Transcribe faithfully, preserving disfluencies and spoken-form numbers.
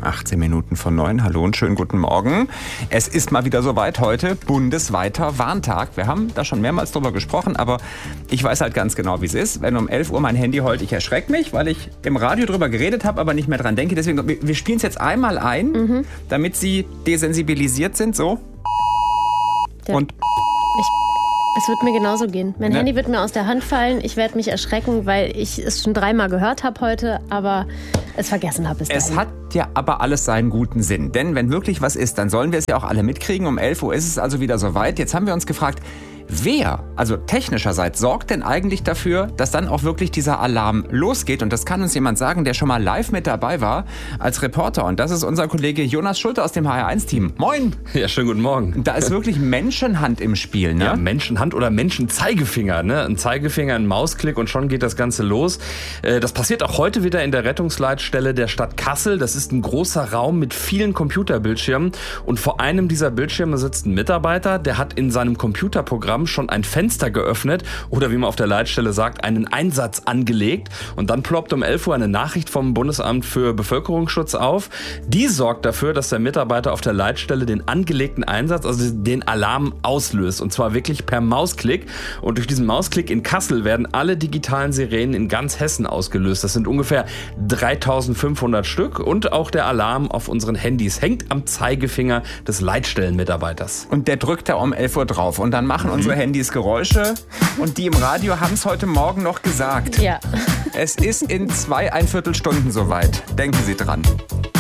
achtzehn Minuten vor neun. Hallo und schönen guten Morgen. Es ist mal wieder soweit heute, bundesweiter Warntag. Wir haben da schon mehrmals drüber gesprochen, aber ich weiß halt ganz genau, wie es ist. Wenn um elf Uhr mein Handy heult, ich erschrecke mich, weil ich im Radio drüber geredet habe, aber nicht mehr dran denke. Deswegen, wir spielen es jetzt einmal ein, mhm. damit Sie desensibilisiert sind, so. Ja. Und ich, es wird mir genauso gehen. Mein ne? Handy wird mir aus der Hand fallen. Ich werde mich erschrecken, weil ich es schon dreimal gehört habe heute, aber es vergessen habe bis dahin. Es hat ja aber alles seinen guten Sinn. Denn wenn wirklich was ist, dann sollen wir es ja auch alle mitkriegen. Um elf Uhr ist es also wieder soweit. Jetzt haben wir uns gefragt, wer, also technischerseits, sorgt denn eigentlich dafür, dass dann auch wirklich dieser Alarm losgeht? Und das kann uns jemand sagen, der schon mal live mit dabei war als Reporter. Und das ist unser Kollege Jonas Schulte aus dem H R eins Team. Moin! Ja, schönen guten Morgen. Da ist wirklich Menschenhand im Spiel, ne? Ja, Menschenhand oder Menschenzeigefinger, ne? Ein Zeigefinger, ein Mausklick und schon geht das Ganze los. Das passiert auch heute wieder in der Rettungsleitstelle der Stadt Kassel. Das ist ein großer Raum mit vielen Computerbildschirmen. Und vor einem dieser Bildschirme sitzt ein Mitarbeiter, der hat in seinem Computerprogramm schon ein Fenster geöffnet oder wie man auf der Leitstelle sagt, einen Einsatz angelegt. Und dann ploppt um elf Uhr eine Nachricht vom Bundesamt für Bevölkerungsschutz auf. Die sorgt dafür, dass der Mitarbeiter auf der Leitstelle den angelegten Einsatz, also den Alarm auslöst. Und zwar wirklich per Mausklick. Und durch diesen Mausklick in Kassel werden alle digitalen Sirenen in ganz Hessen ausgelöst. Das sind ungefähr dreitausendfünfhundert Stück. Und auch der Alarm auf unseren Handys hängt am Zeigefinger des Leitstellenmitarbeiters. Und der drückt da um elf Uhr drauf. Und dann machen unsere Handys Geräusche. Und die im Radio haben es heute Morgen noch gesagt. Ja. Es ist in zwei, ein Viertelstunden soweit. Denken Sie dran.